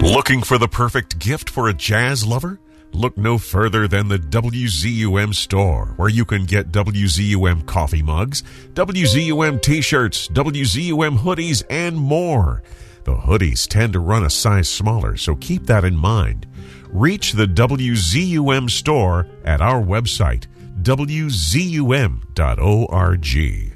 Looking for the perfect gift for a jazz lover? Look no further than the WZUM store, where you can get WZUM coffee mugs, WZUM t-shirts, WZUM hoodies, and more. The hoodies tend to run a size smaller, so keep that in mind. Reach the WZUM store at our website, WZUM.org.